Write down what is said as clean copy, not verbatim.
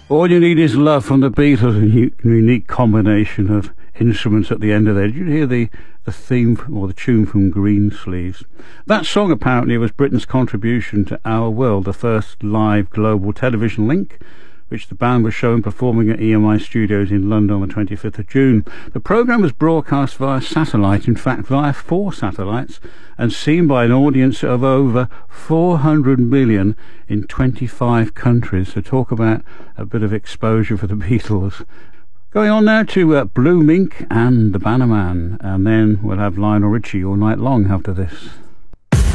All You Need Is Love from the Beatles, a unique combination of instruments at the end of there. Did you hear the theme or the tune from Greensleeves? That song apparently was Britain's contribution to Our World, the first live global television link, which the band was shown performing at EMI Studios in London on the 25th of June. The programme was broadcast via satellite, in fact via 4 satellites, and seen by an audience of over 400 million in 25 countries. So talk about a bit of exposure for the Beatles. Going on now to Blue Mink and the Bannerman, and then we'll have Lionel Richie all night long after this.